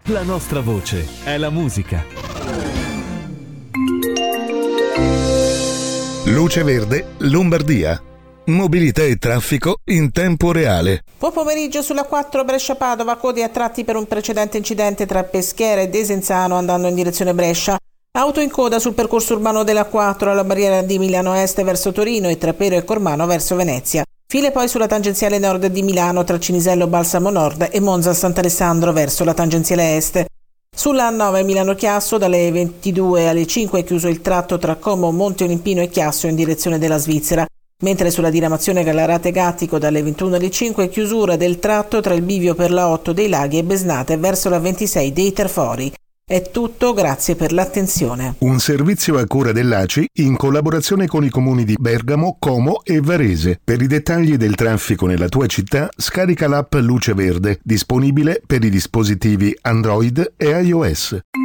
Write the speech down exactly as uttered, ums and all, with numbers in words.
La nostra voce è la musica. Luce Verde, Lombardia. Mobilità e traffico in tempo reale. Buon pomeriggio sulla quattro Brescia-Padova, code a tratti per un precedente incidente tra Peschiera e Desenzano andando in direzione Brescia. Auto in coda sul percorso urbano della quattro alla barriera di Milano Est verso Torino e tra Pero e Cormano verso Venezia. File poi sulla tangenziale nord di Milano tra Cinisello Balsamo Nord e Monza Sant'Alessandro verso la tangenziale est. Sulla A nove Milano-Chiasso dalle ventidue alle cinque è chiuso il tratto tra Como, Monte Olimpino e Chiasso in direzione della Svizzera. Mentre sulla diramazione Gallarate-Gattico dalle ventuno alle cinque chiusura del tratto tra il bivio per la otto dei Laghi e Besnate verso la ventisei dei Terfori. È tutto, grazie per l'attenzione. Un servizio a cura dell'A C I in collaborazione con i comuni di Bergamo, Como e Varese. Per i dettagli del traffico nella tua città, scarica l'app Luce Verde, disponibile per i dispositivi Android e iOS.